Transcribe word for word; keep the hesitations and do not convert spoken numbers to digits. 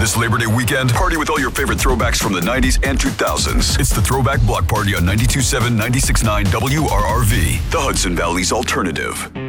This Labor Day weekend, party with all your favorite throwbacks from the nineties and two thousands. It's the Throwback Block Party on ninety-two point seven, ninety-six point nine W R R V, the Hudson Valley's alternative.